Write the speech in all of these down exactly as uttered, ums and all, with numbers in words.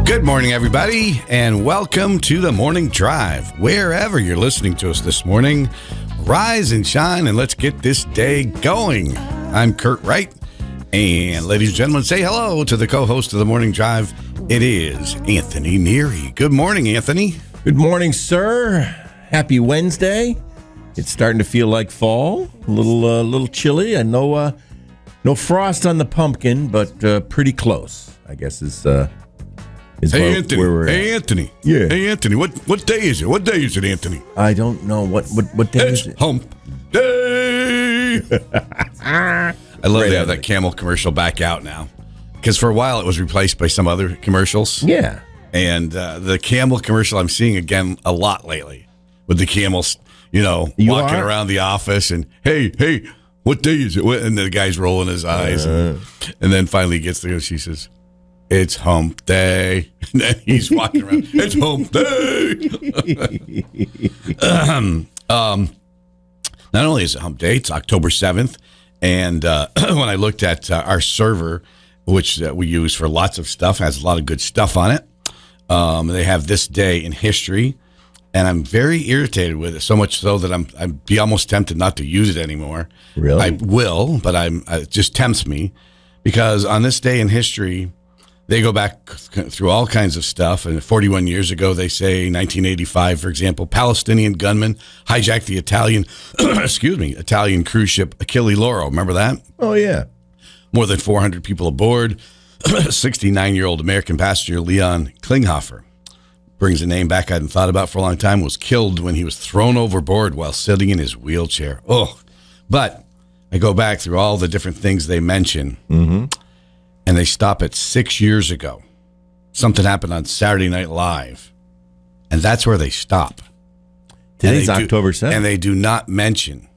Good morning, everybody, and welcome to the Morning Drive. Wherever you're listening to us this morning, rise and shine, and let's get this day going. I'm Kurt Wright, and ladies and gentlemen, say hello to the co-host of the Morning Drive. It is Anthony Neary. Good morning, Anthony. Good morning, sir. Happy Wednesday. It's starting to feel like fall. A little, uh, little chilly. I know, uh, no frost on the pumpkin, but uh, pretty close, I guess is. Uh, Is hey, where, Anthony. Where we're hey, at. Anthony. Yeah. Hey, Anthony. What what day is it? What day is it, Anthony? I don't know. What what, what day It's is it? hump day. I love Great to have that Anthony. Camel commercial back out now. Because for a while it was replaced by some other commercials. Yeah. And uh, the Camel commercial I'm seeing again a lot lately. With the camels, you know, You walking are? around the office and, hey, hey, what day is it? What- And the guy's rolling his eyes. And, and then finally he gets there and she says, it's hump day. And then he's walking around. It's hump day. um, um, not only is it hump day, it's October seventh. And uh, when I looked at uh, our server, which uh, we use for lots of stuff, has a lot of good stuff on it. Um, they have this day in history. And I'm very irritated with it, so much so that I'm I'd be almost tempted not to use it anymore. Really? I will, but I'm uh, it just tempts me because on this day in history, they go back through all kinds of stuff. And forty-one years ago, they say nineteen eighty-five, for example, Palestinian gunmen hijacked the Italian, excuse me, Italian cruise ship Achille Lauro. Remember that? Oh, yeah. More than four hundred people aboard. sixty-nine-year-old American passenger Leon Klinghoffer, brings a name back I hadn't thought about for a long time, was killed when he was thrown overboard while sitting in his wheelchair. Oh, but I go back through all the different things they mention. Mm-hmm. And they stop at six years ago. Something happened on Saturday Night Live. And that's where they stop. Today's And they do- October seventh. And they do not mention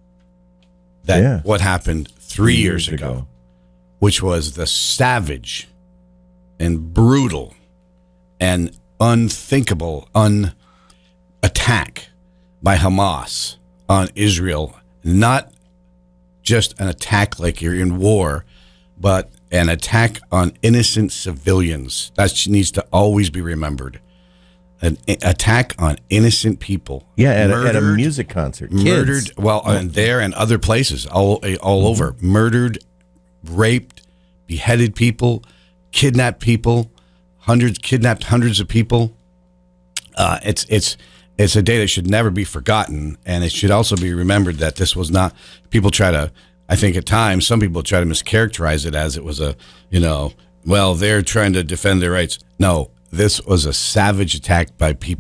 that Yeah. what happened three years, ago, which was the savage and brutal and unthinkable un- attack by Hamas on Israel. Not just an attack like you're in war, but an attack on innocent civilians. That needs to always be remembered. An i- attack on innocent people. Yeah, at, a, at a Murdered- music concert. Murdered, Kids. well, and there and other places, all all over. Murdered, raped, beheaded people, kidnapped people, hundreds, kidnapped hundreds of people. Uh, it's it's it's a day that should never be forgotten, and it should also be remembered that this was not. People try to. I think at times some people try to mischaracterize it as it was a, you know, well, they're trying to defend their rights. No, this was a savage attack by people.